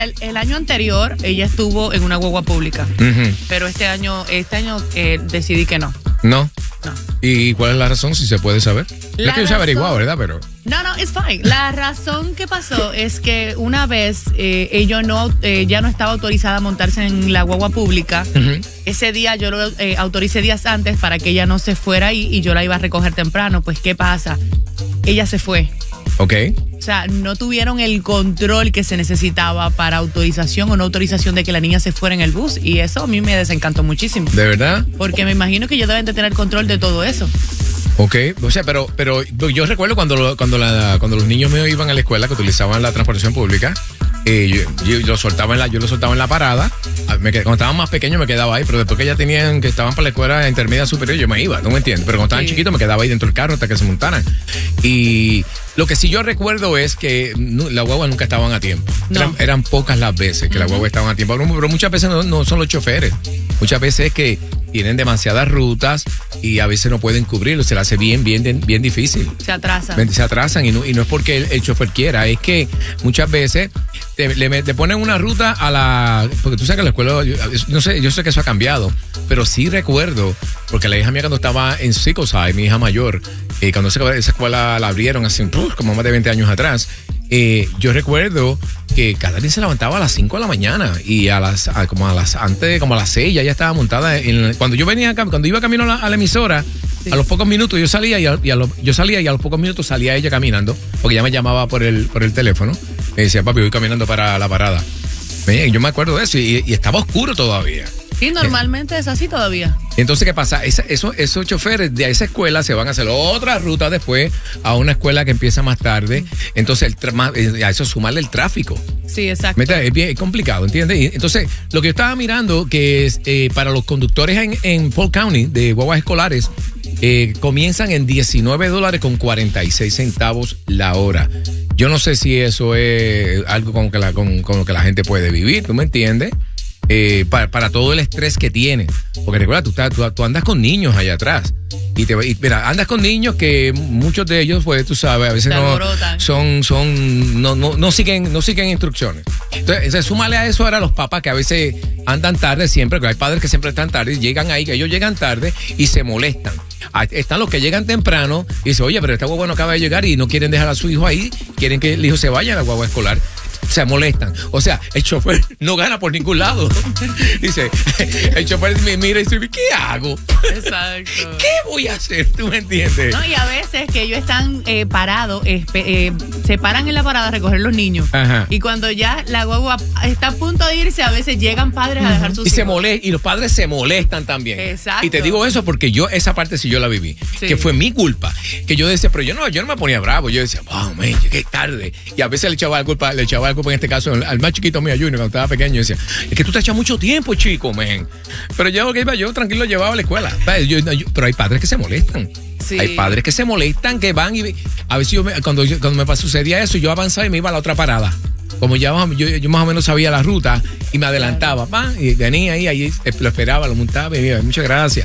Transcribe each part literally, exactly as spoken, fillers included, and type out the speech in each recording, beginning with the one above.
El, el año anterior ella estuvo en una guagua pública, uh-huh. pero este año, este año eh, decidí que no. No. No. ¿Y cuál es la razón, si se puede saber? La es que yo se averiguado, ¿verdad? Pero... No, no, it's fine. La razón que pasó es que una vez eh, ella no, eh, ya no estaba autorizada a montarse en la guagua pública. Uh-huh. Ese día yo lo eh, autoricé días antes para que ella no se fuera ahí y yo la iba a recoger temprano. Pues, ¿qué pasa? Ella se fue. Ok. O sea, no tuvieron el control que se necesitaba para autorización o no autorización de que la niña se fuera en el bus. Y eso a mí me desencantó muchísimo. ¿De verdad? Porque me imagino que ellos deben de tener control de todo eso. Ok, o sea, pero, pero yo recuerdo cuando, cuando, la, cuando los niños míos iban a la escuela, que utilizaban la transportación pública, eh, yo, yo, yo, lo soltaba en la, yo lo soltaba en la parada. Me, cuando estaban más pequeños me quedaba ahí, pero después que ya tenían, que estaban para la escuela intermedia superior, yo me iba, no me entiendes. Pero cuando estaban sí. chiquitos me quedaba ahí dentro del carro hasta que se montaran. Y lo que sí yo recuerdo es que no, las guaguas nunca estaban a tiempo. No. Eran, eran pocas las veces que uh-huh. las guaguas estaban a tiempo, pero muchas veces no, no son los choferes. Muchas veces es que tienen demasiadas rutas y a veces no pueden cubrirlo, se le hace bien, bien, bien difícil. Se atrasan. Se atrasan y no, y no es porque el, el chofer quiera, es que muchas veces te, le, te ponen una ruta a la... Porque tú sabes que la escuela, yo, no sé, yo sé que eso ha cambiado, pero sí recuerdo, porque la hija mía cuando estaba en Seacoside, mi hija mayor, eh, cuando esa, esa escuela la abrieron hace uh, como más de veinte años atrás, eh, yo recuerdo que cada día se levantaba a las cinco de la mañana y a las a, como a las antes como a las seis ya, ya estaba montada en, cuando yo venía cuando iba camino a la, a la emisora sí. a los pocos minutos yo salía y, a, y a lo, yo salía y a los pocos minutos salía ella caminando porque ella me llamaba por el por el teléfono me decía papi voy caminando para la parada. Yo me acuerdo de eso y, y estaba oscuro todavía. Sí, normalmente eh. es así todavía. Entonces, ¿qué pasa? Esa, eso, esos choferes de esa escuela se van a hacer otra ruta después a una escuela que empieza más tarde. Entonces, el tra- a eso sumarle el tráfico. Sí, exacto. Es bien complicado, ¿entiendes? Entonces, lo que yo estaba mirando, que es eh, para los conductores en, en Polk County de guaguas escolares, eh, comienzan en diecinueve dólares con cuarenta y seis centavos la hora. Yo no sé si eso es algo con, que la, con, con lo que la gente puede vivir, ¿tú me entiendes? Eh, para, para todo el estrés que tienen. Porque recuerda, tú, estás, tú, tú andas con niños allá atrás. Y, te, y mira, andas con niños que muchos de ellos, pues tú sabes, a veces no son, son, no, no, no siguen, no siguen instrucciones. Entonces, entonces, súmale a eso ahora a los papás que a veces andan tarde siempre, que hay padres que siempre están tarde, y llegan ahí, que ellos llegan tarde y se molestan. Están los que llegan temprano y dicen, oye, pero esta guagua no acaba de llegar y no quieren dejar a su hijo ahí, quieren que el hijo se vaya a la guagua escolar. Se molestan. O sea, el chofer no gana por ningún lado. Dice, el chofer me mira y dice, ¿qué hago? Exacto. ¿Qué voy a hacer? ¿Tú me entiendes? No, y a veces que ellos están eh, parados, eh, eh, se paran en la parada a recoger los niños. Ajá. Y cuando ya la guagua está a punto de irse, a veces llegan padres a dejar sus y hijos. Se molest, y los padres se molestan también. Exacto. Y te digo eso porque yo, esa parte sí yo la viví. Sí. Que fue mi culpa. Que yo decía, pero yo no, yo no me ponía bravo. Yo decía, wow, man, llegué tarde. Y a veces le echaba la culpa, le echaba la culpa en este caso al más chiquito mío, Junior, cuando estaba pequeño, decía, es que tú te echas mucho tiempo, chico, men. Pero yo, que iba yo tranquilo, llevaba a la escuela. Yo, yo, pero hay padres que se molestan. Sí. Hay padres que se molestan, que van y a veces yo, me, cuando, yo, cuando me sucedía eso, yo avanzaba y me iba a la otra parada. Como ya yo, yo más o menos sabía la ruta y me adelantaba, pa, y venía ahí, ahí lo esperaba, lo montaba y me iba, muchas gracias.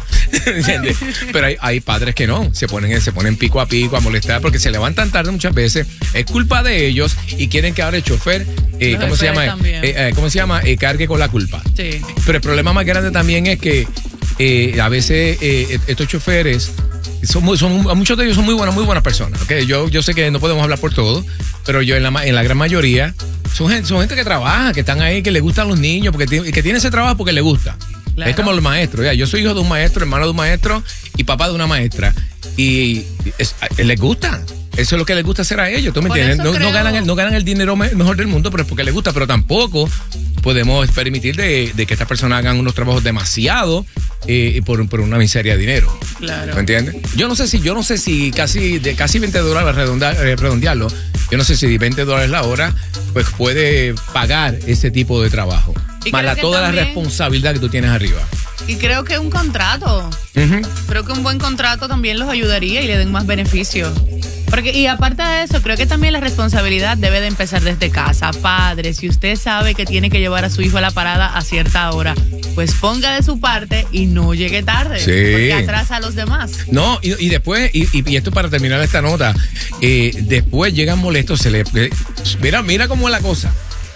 Pero hay, hay padres que no, se ponen, se ponen pico a pico a molestar porque se levantan tarde muchas veces, es culpa de ellos y quieren que ahora el chofer, eh, ¿cómo, se llama? Eh, eh, ¿cómo se llama? Eh, cargue con la culpa. Sí. Pero el problema más grande también es que eh, a veces eh, estos choferes Son, muy, son muchos de ellos son muy buenas, muy buenas personas. ¿Okay? Yo, yo sé que no podemos hablar por todos, pero yo en la, en la gran mayoría son gente, son gente que trabaja, que están ahí, que le gustan los niños, porque tiene, que tiene ese trabajo porque le gusta. Claro. Es como los maestros. ¿Ya? Yo soy hijo de un maestro, hermano de un maestro y papá de una maestra. Y es, les gusta. Eso es lo que les gusta hacer a ellos. ¿Tú me entiendes? No, no, ganan el, no ganan el dinero mejor del mundo, pero es porque les gusta. Pero tampoco podemos permitir de, de que estas personas hagan unos trabajos demasiado eh, por, por una miseria de dinero. Claro. ¿Me entiendes? Yo no sé si, yo no sé si casi, de casi veinte dólares redondear, eh, redondearlo, yo no sé si veinte dólares la hora, pues puede pagar ese tipo de trabajo. Más la, toda también, la responsabilidad que tú tienes arriba. Y creo que un contrato. Uh-huh. Creo que un buen contrato también los ayudaría y le den más beneficios. Porque, y aparte de eso, creo que también la responsabilidad debe de empezar desde casa. Padre, si usted sabe que tiene que llevar a su hijo a la parada a cierta hora, pues ponga de su parte y no llegue tarde. Sí. Porque atrasa a los demás. No, y, y después, y, y esto para terminar esta nota, eh, después llegan molestos, se le, eh, mira, mira cómo es la cosa.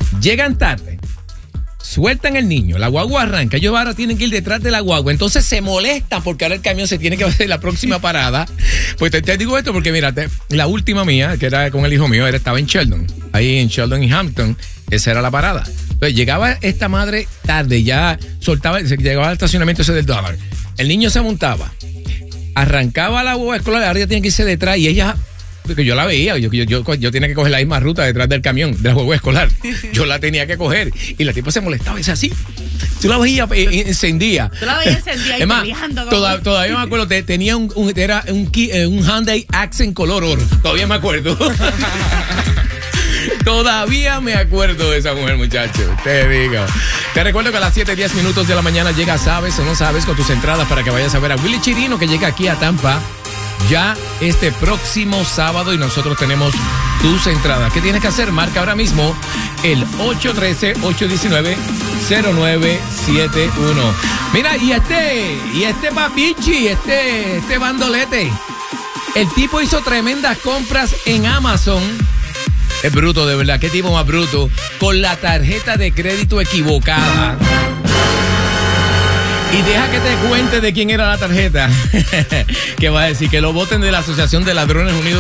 Llegan tarde. Sueltan el niño, la guagua arranca, ellos ahora tienen que ir detrás de la guagua, entonces se molestan porque ahora el camión se tiene que hacer la próxima parada. Pues te, te digo esto porque mira, te, la última mía, que era con el hijo mío, era, estaba en Sheldon, ahí en Sheldon y Hampton, esa era la parada. Entonces llegaba esta madre tarde, ya soltaba, se llegaba al estacionamiento ese del dólar, el niño se montaba, arrancaba la guagua escolar, ahora ya tiene que irse detrás y ella... Porque yo la veía, yo, yo, yo, yo tenía que coger la misma ruta detrás del camión, de la guagua escolar. Yo la tenía que coger. Y la tipa se molestaba, y decía así. Tú la veías, eh, encendía. Tú la veías encendía y más, peleando. toda, todavía me acuerdo, te, tenía un, un, era un, un Hyundai Accent color oro. Todavía me acuerdo. Todavía me acuerdo de esa mujer, muchacho. Te digo. Te recuerdo que a las siete y diez minutos de la mañana llega Sabes o No Sabes con tus entradas para que vayas a ver a Willy Chirino, que llega aquí a Tampa ya este próximo sábado y nosotros tenemos tus entradas. ¿Qué tienes que hacer? Marca ahora mismo el ocho uno tres, ocho uno nueve, cero nueve siete uno. Mira, y este, y este papichi, este, este bandolete, el tipo hizo tremendas compras en Amazon. Es bruto, de verdad. ¿Qué tipo más bruto? Con la tarjeta de crédito equivocada. Y deja que te cuente de quién era la tarjeta. Que va a decir que lo voten de la Asociación de Ladrones Unidos